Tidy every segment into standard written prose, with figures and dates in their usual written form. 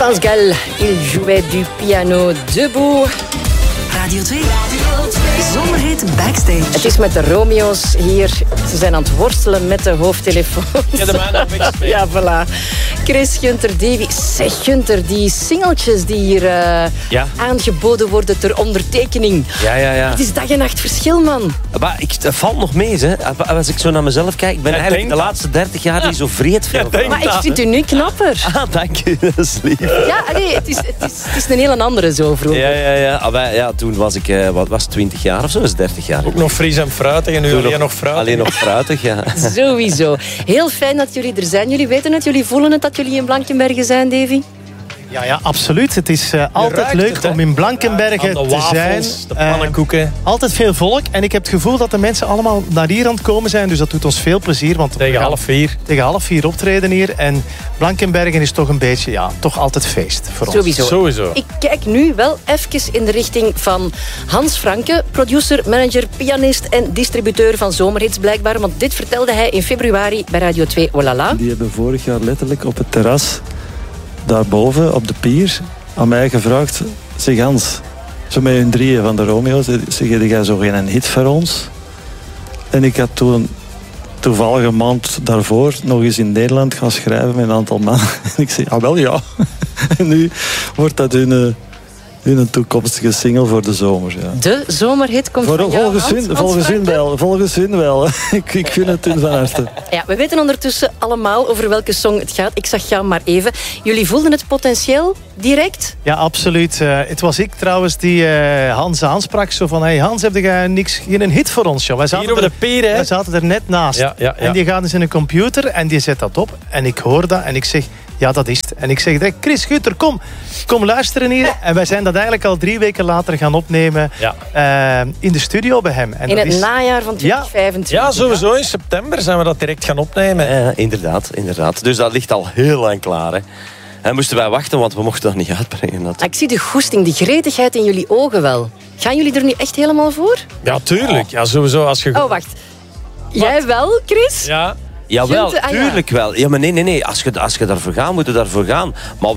France Gall, il jouait du piano debout. Radio 2. Zomerhit Backstage. Het is met de Romeo's hier. Ze zijn aan het worstelen met de hoofdtelefoon. Ja, de man op weg. Ja, voilà. Chris, Gunter, Davy. Zeg, Gunter, die singeltjes die hier aangeboden worden ter ondertekening. Ja. Het is dag en nacht verschil, man. Maar dat valt nog mee, hè. Als ik zo naar mezelf kijk, ik ben eigenlijk de laatste 30 jaar niet zo vreed veel. Maar ik vind u nu knapper. Ah, dank je, dat is lief. Ja, nee, het is een hele andere zo vroeger. Ja, toen was ik, wat was 20 jaar of zo, is 30 jaar. Ook nog fris en fruitig en nu alleen nog fruitig. Alleen nog fruitig, ja. Sowieso. Heel fijn dat jullie er zijn. Jullie weten het, jullie voelen het dat jullie in Blankenbergen zijn, Davy? Ja, absoluut. Het is altijd leuk om in Blankenbergen te zijn. De pannenkoeken. Altijd veel volk. En ik heb het gevoel dat de mensen allemaal naar hier aan het komen zijn. Dus dat doet ons veel plezier. Want Tegen half 4. Tegen half 4 optreden hier. En Blankenbergen is toch een beetje, toch altijd feest voor ons. Sowieso. Ik kijk nu wel even in de richting van Hans Franke. Producer, manager, pianist en distributeur van Zomerhits blijkbaar. Want dit vertelde hij in februari bij Radio 2 Olala. Die hebben vorig jaar letterlijk op het terras daarboven op de pier aan mij gevraagd: zeg Hans, zo met hun drieën van de Romeo's, zeg jij zo geen hit voor ons? En ik had toen toevallig een maand daarvoor nog eens in Nederland gaan schrijven met een aantal mannen. En ik zei, wel ja. En nu wordt dat hun toekomstige single voor de zomer. Ja. De zomerhit komt van jou, Volgens hun wel. Ik vind het hun van harte. Ja, we weten ondertussen allemaal over welke song het gaat. Ik zag jou maar even. Jullie voelden het potentieel direct? Ja, absoluut. Het was ik trouwens die Hans aansprak. Zo van, hey Hans, heb jij geen hit voor ons? Joh? Hier over de pier, hè? Wij zaten er net naast. Ja. En die gaat eens in een computer en die zet dat op. En ik hoor dat en ik zeg, ja, dat is het. En ik zeg direct, Chris Gutter, kom luisteren hier. En wij zijn dat eigenlijk al 3 weken later gaan opnemen in de studio bij hem. En in het najaar van 2025. Ja, sowieso. In september zijn we dat direct gaan opnemen. Inderdaad. Dus dat ligt al heel lang klaar, hè. En moesten wij wachten, want we mochten dat niet uitbrengen. Ik zie de goesting, die gretigheid in jullie ogen wel. Gaan jullie er nu echt helemaal voor? Ja, tuurlijk. Ja, sowieso. Als je... Oh, wacht. Jij wel, Chris? Ja. Jawel, tuurlijk wel. Ja, maar nee. Als je daarvoor gaat, moet je daarvoor gaan. Maar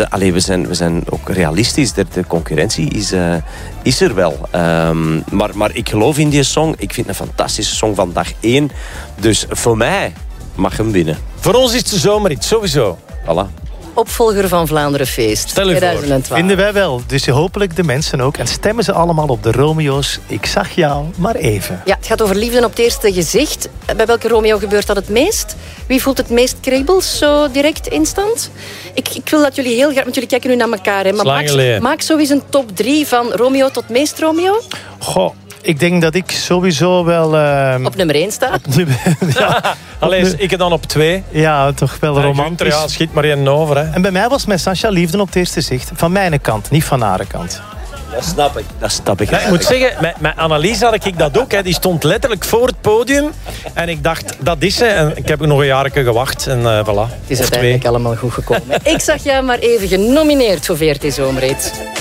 we zijn ook realistisch. De concurrentie is er wel. Maar ik geloof in die song. Ik vind het een fantastische song van dag 1. Dus voor mij mag hem winnen. Voor ons is de zomerhit, sowieso. Voilà. Opvolger van Vlaanderen Feest. Stel je 2012. voor. Vinden wij wel. Dus hopelijk de mensen ook. En stemmen ze allemaal op de Romeo's. Ik zag jou maar even. Ja, het gaat over liefde op het eerste gezicht. Bij welke Romeo gebeurt dat het meest? Wie voelt het meest kriebels, zo direct instant? Ik wil dat jullie heel graag... Want jullie kijken nu naar elkaar. Hè, maar maak zo eens een top 3 van Romeo tot meest Romeo. Goh, ik denk dat ik sowieso wel... Op nummer 1 sta. Alleen ik dan op 2. Ja, toch wel romantisch. Ja, schiet maar één over. Hè. En bij mij was met Sascha liefde op het eerste zicht. Van mijn kant, niet van haar kant. Dat snap ik. Ja, ik moet zeggen, met Annelies had ik dat ook. Hè. Die stond letterlijk voor het podium. En ik dacht, dat is ze. En ik heb nog een jaartje gewacht. En voilà. Het is uiteindelijk allemaal goed gekomen. Ik zag jou maar even genomineerd voor VRT Zomerhit.